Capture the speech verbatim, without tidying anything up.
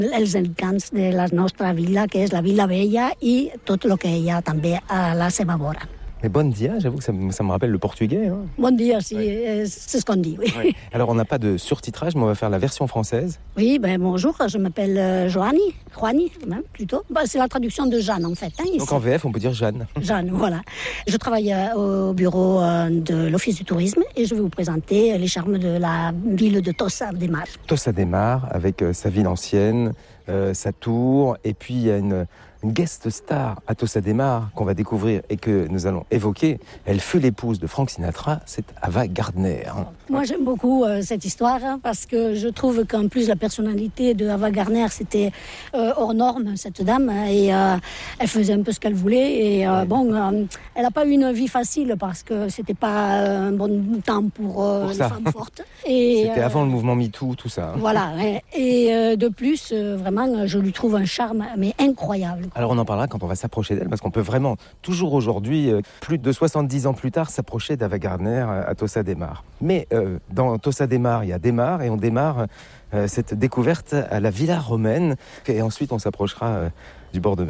Els encants de la nostra vila, que és la Vila Vella, i tot el que hi ha també a la seva vora. Mais bon dia, j'avoue que ça, me- ça me rappelle le portugais. Hein. Bon dia, sí, Ouais. és, c'est ce qu'on dit, oui. Ouais. Alors, on n'a pas de surtitrage, mais on va faire la version française. Oui, ben bonjour, je m'appelle euh, Joanie, Joanie, même, plutôt. Ben, c'est la traduction de Jeanne, en fait. Hein, ici. Donc en V F, on peut dire Jeanne. Jeanne, voilà. Je travaille euh, au bureau euh, de l'Office du tourisme et je vais vous présenter les charmes de la ville de Tossa de Mar. Tossa de Mar, avec euh, sa ville ancienne, euh, sa tour, et puis il y a une, une guest star à Tossa de Mar qu'on va découvrir et que nous allons évoquer. Elle fut l'épouse de Frank Sinatra, c'est Ava Gardner. Moi, j'aime beaucoup euh, cette histoire hein, parce que je trouve qu'en plus, la personnalité de Ava Gardner, c'était euh, hors norme, cette dame. hein, Et euh, elle faisait un peu ce qu'elle voulait. Et euh, bon, euh, elle n'a pas eu une vie facile parce que c'était pas euh, un bon temps pour, euh, Pour les ça. femmes fortes. Et, C'était euh, avant le mouvement MeToo, tout ça. hein. Voilà. ouais. Et euh, de plus, euh, vraiment, je lui trouve un charme mais incroyable. Alors on en parlera quand on va s'approcher d'elle, parce qu'on peut vraiment, toujours aujourd'hui, euh, plus de soixante-dix ans plus tard, s'approcher d'Ava Gardner euh, à Tossa de Mar. Mais euh, dans Tossa de Mar, il y a des mares, et on démarre euh, cette découverte à la Villa Romaine, et ensuite on s'approchera euh, du bord de mer.